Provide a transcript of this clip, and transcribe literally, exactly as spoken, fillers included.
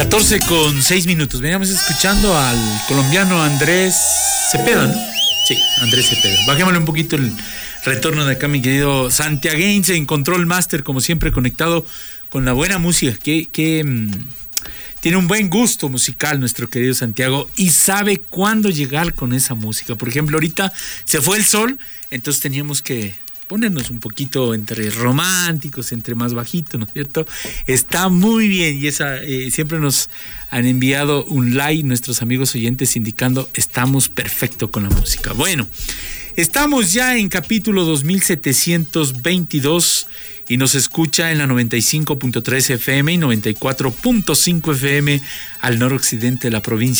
catorce con seis minutos. Veníamos escuchando al colombiano Andrés Cepeda, ¿no? Sí, Andrés Cepeda. Bajémosle un poquito el retorno de acá, mi querido santiaguense en Control Master, como siempre conectado con la buena música, que, que mmm, tiene un buen gusto musical nuestro querido Santiago y sabe cuándo llegar con esa música. Por ejemplo, ahorita se fue el sol, entonces teníamos que ponernos un poquito entre románticos, entre más bajito, ¿no es cierto? Está muy bien y esa eh, siempre nos han enviado un like nuestros amigos oyentes indicando estamos perfecto con la música. Bueno, estamos ya en capítulo dos mil setecientos veintidós y nos escucha en la noventa y cinco punto tres F M y noventa y cuatro punto cinco F M al noroccidente de la provincia